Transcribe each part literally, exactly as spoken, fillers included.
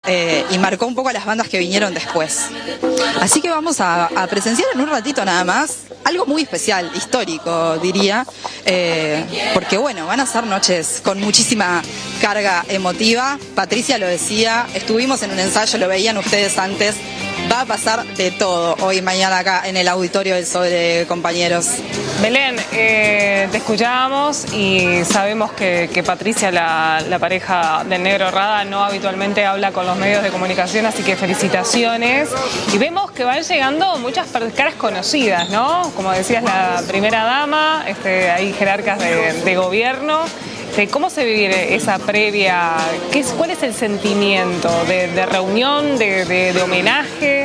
eh, y marcó un poco a las bandas que vinieron después. Así que vamos a, a presenciar en un ratito nada más algo muy especial, histórico diría, eh, porque bueno, van a ser noches con muchísima carga emotiva. Patricia lo decía, estuvimos en un ensayo, lo veían ustedes antes. Va a pasar de todo hoy y mañana acá en el auditorio del Sobre, compañeros. Belén, eh, te escuchábamos y sabemos que, que Patricia, la, la pareja del Negro Rada, no habitualmente habla con los medios de comunicación, así que felicitaciones. Y vemos que van llegando muchas caras conocidas, ¿no? Como decías, la primera dama, este, hay jerarcas de, de gobierno. ¿Cómo se vive esa previa? ¿Qué es, ¿Cuál es el sentimiento de, de reunión, de, de, de homenaje?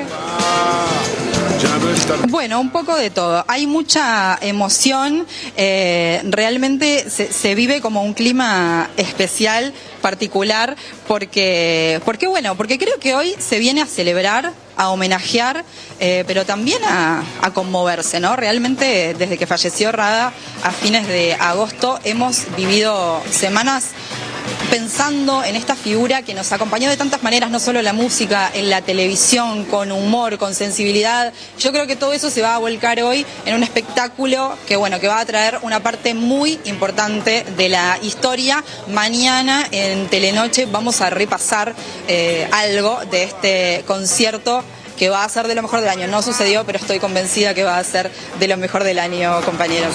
Bueno, un poco de todo. Hay mucha emoción, eh, realmente se, se vive como un clima especial, particular, porque, porque bueno, porque creo que hoy se viene a celebrar, a homenajear, eh, pero también a, a conmoverse, ¿no? Realmente desde que falleció Rada a fines de agosto hemos vivido semanas pensando en esta figura que nos acompañó de tantas maneras, no solo en la música, en la televisión, con humor, con sensibilidad. Yo creo que todo eso se va a volcar hoy en un espectáculo que, bueno, que va a traer una parte muy importante de la historia. Mañana en Telenoche vamos a repasar eh, algo de este concierto que va a ser de lo mejor del año. No sucedió, pero estoy convencida que va a ser de lo mejor del año, compañeros.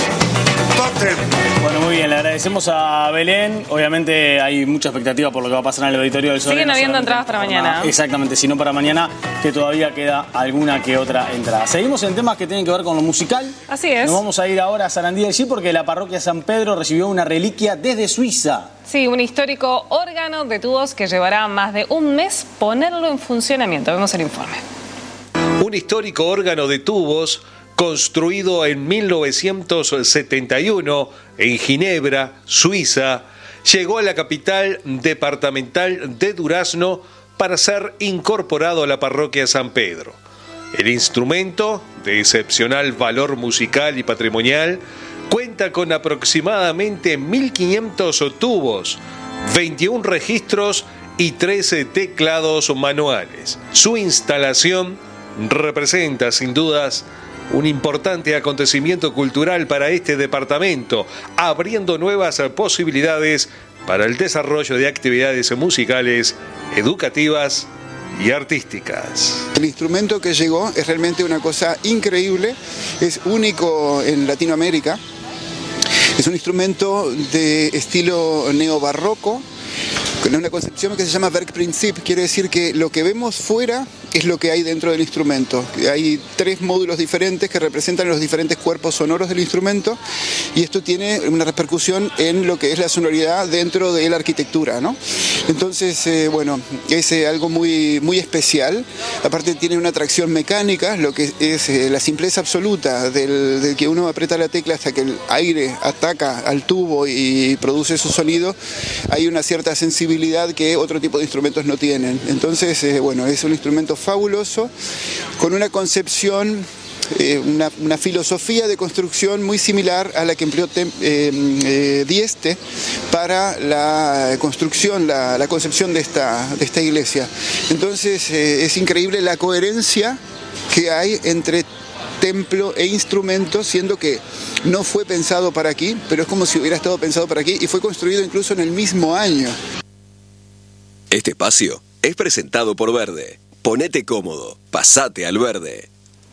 Bueno, muy bien, le agradecemos a Belén. Obviamente hay mucha expectativa por lo que va a pasar en el auditorio del Sobre. Siguen habiendo entradas para mañana. Exactamente, si no para mañana, que todavía queda alguna que otra entrada. Seguimos en temas que tienen que ver con lo musical. Así es. Nos vamos a ir ahora a Sarandí del Chi porque la parroquia San Pedro recibió una reliquia desde Suiza. Sí, un histórico órgano de tubos que llevará más de un mes ponerlo en funcionamiento. Vemos el informe. Un histórico órgano de tubos construido en mil novecientos setenta y uno en Ginebra, Suiza, llegó a la capital departamental de Durazno para ser incorporado a la parroquia San Pedro. El instrumento, de excepcional valor musical y patrimonial, cuenta con aproximadamente mil quinientos tubos, veintiún registros y trece teclados manuales. Su instalación representa, sin dudas, un importante acontecimiento cultural para este departamento, abriendo nuevas posibilidades para el desarrollo de actividades musicales, educativas y artísticas. El instrumento que llegó es realmente una cosa increíble, es único en Latinoamérica, es un instrumento de estilo neobarroco, con una concepción que se llama Werkprinzip, quiere decir que lo que vemos fuera es lo que hay dentro del instrumento. Hay tres módulos diferentes que representan los diferentes cuerpos sonoros del instrumento y esto tiene una repercusión en lo que es la sonoridad dentro de la arquitectura, ¿no? Entonces, eh, bueno, es eh, algo muy, muy especial. Aparte tiene una tracción mecánica, lo que es eh, la simpleza absoluta del, del que uno aprieta la tecla hasta que el aire ataca al tubo y produce su sonido. Hay una cierta sensibilidad que otro tipo de instrumentos no tienen. Entonces, eh, bueno, es un instrumento fabuloso, con una concepción, eh, una, una filosofía de construcción muy similar a la que empleó Tem, eh, eh, Dieste para la construcción, la, la concepción de esta, de esta iglesia. Entonces, eh, es increíble la coherencia que hay entre templo e instrumento, siendo que no fue pensado para aquí, pero es como si hubiera estado pensado para aquí y fue construido incluso en el mismo año. Este espacio es presentado por Verde. Ponete cómodo, pasate al Verde.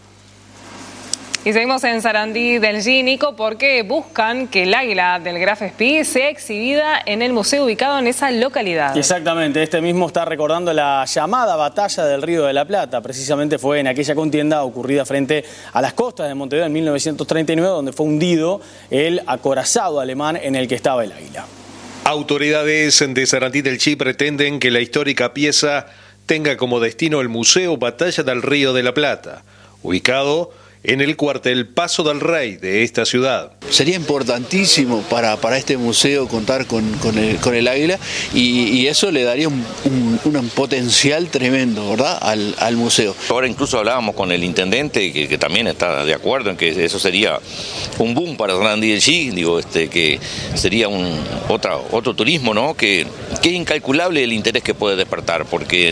Y seguimos en Sarandí del Chi, Nico, porque buscan que el águila del Graf Spee sea exhibida en el museo ubicado en esa localidad. Exactamente, este mismo está recordando la llamada batalla del Río de la Plata. Precisamente fue en aquella contienda ocurrida frente a las costas de Montevideo en mil novecientos treinta y nueve, donde fue hundido el acorazado alemán en el que estaba el águila. Autoridades de Sarandí del Chi pretenden que la histórica pieza tenga como destino el Museo Batalla del Río de la Plata, ubicado en el cuartel Paso del Rey de esta ciudad. Sería importantísimo para, para este museo contar con, con, el, con el águila y, y eso le daría un, un, un potencial tremendo, ¿verdad?, al, al museo. Ahora incluso hablábamos con el intendente que, que también está de acuerdo en que eso sería un boom para Sarandí del Chi, digo, este, que sería un otra, otro turismo, ¿no?, que, que es incalculable el interés que puede despertar, porque